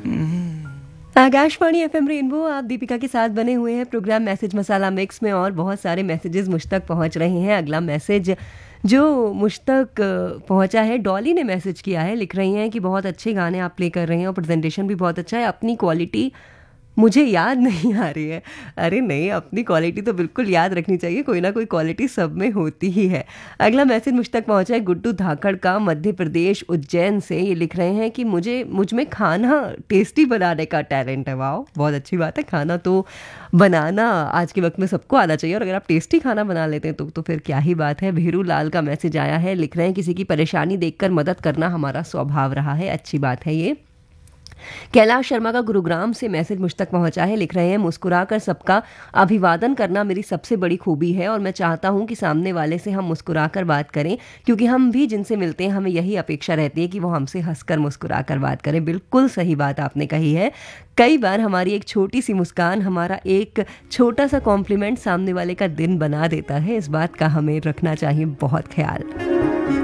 Akashvani FM rainbow, आप दीपिका के साथ बने हुए हैं प्रोग्राम मैसेज मसाला मिक्स में, और बहुत सारे मैसेजेस मुझ तक पहुंच रहे हैं। अगला मैसेज जो मुझ तक पहुंचा है, डॉली ने मैसेज किया है। लिख रही हैं कि बहुत अच्छे गाने आप प्ले कर रहे हैं और प्रेजेंटेशन भी बहुत अच्छा है। अपनी क्वालिटी मुझे याद नहीं आ रही है। अरे नहीं, अपनी क्वालिटी तो बिल्कुल याद रखनी चाहिए, कोई ना कोई क्वालिटी सब में होती ही है। अगला मैसेज मुझ तक पहुंचा है गुड्डू धाकड़ का, मध्य प्रदेश उज्जैन से। ये लिख रहे हैं कि मुझ में खाना टेस्टी बनाने का टैलेंट है। वाह, बहुत अच्छी बात है। खाना तो बनाना आज के वक्त में सबको आना चाहिए, और अगर आप टेस्टी खाना बना लेते हैं तो फिर क्या ही बात है। भेरू लाल का मैसेज आया है। लिख रहे हैं किसी की परेशानी देखकर मदद करना हमारा स्वभाव रहा है। अच्छी बात है ये। कैलाश शर्मा का गुरुग्राम से मैसेज मुझ तक पहुंचा है। लिख रहे हैं मुस्कुराकर सबका अभिवादन करना मेरी सबसे बड़ी खूबी है, और मैं चाहता हूं कि सामने वाले से हम मुस्कुराकर बात करें, क्योंकि हम भी जिनसे मिलते हैं हमें यही अपेक्षा रहती है कि वो हमसे हंसकर मुस्कुराकर बात करें। बिल्कुल सही बात आपने कही है। कई बार हमारी एक छोटी सी मुस्कान, हमारा एक छोटा सा कॉम्प्लीमेंट सामने वाले का दिन बना देता है। इस बात का हमें रखना चाहिए बहुत ख्याल।